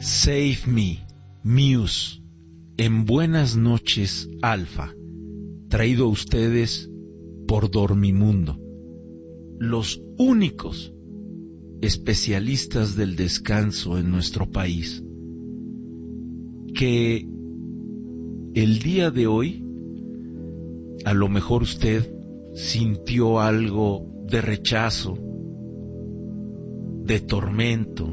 Save Me, Muse, en Buenas noches, Alfa, traído a ustedes por Dormimundo, los únicos especialistas del descanso en nuestro país, que el día de hoy, a lo mejor usted sintió algo de rechazo, de tormento,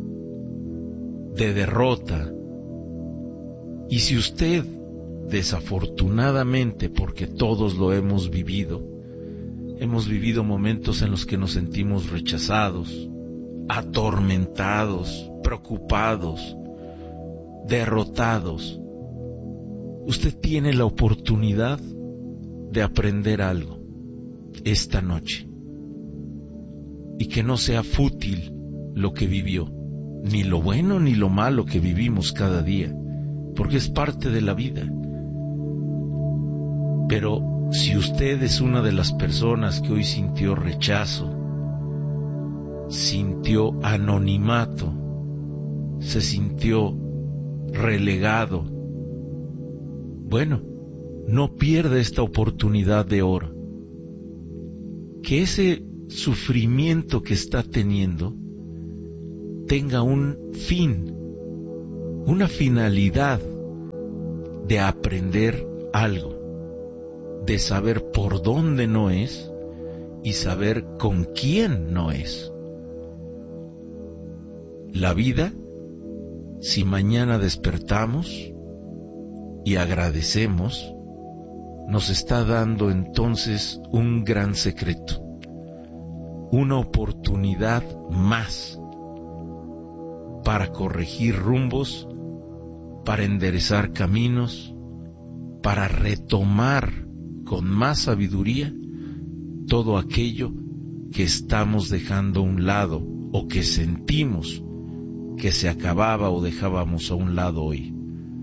de derrota. Y si usted, desafortunadamente, porque todos lo hemos vivido momentos en los que nos sentimos rechazados, atormentados, preocupados, derrotados, usted tiene la oportunidad de aprender algo esta noche, y que no sea fútil lo que vivió, ni lo bueno ni lo malo que vivimos cada día, porque es parte de la vida. Pero si usted es una de las personas que hoy sintió rechazo, sintió anonimato, se sintió relegado, bueno, no pierda esta oportunidad de oro. Que ese sufrimiento que está teniendo tenga un fin, una finalidad de aprender algo, de saber por dónde no es y saber con quién no es. La vida, si mañana despertamos y agradecemos, nos está dando entonces un gran secreto, una oportunidad más para corregir rumbos, para enderezar caminos, para retomar con más sabiduría todo aquello que estamos dejando a un lado o que sentimos que se acababa o dejábamos a un lado hoy.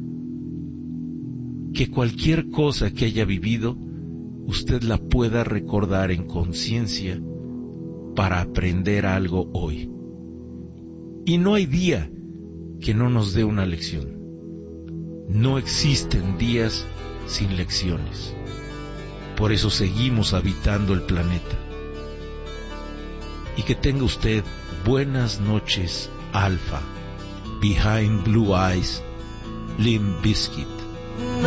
Que cualquier cosa que haya vivido, usted la pueda recordar en conciencia para aprender algo hoy. Y no hay día que no nos dé una lección. No existen días sin lecciones. Por eso seguimos habitando el planeta. Y que tenga usted buenas noches, Alfa. Behind Blue Eyes, Limp Bizkit.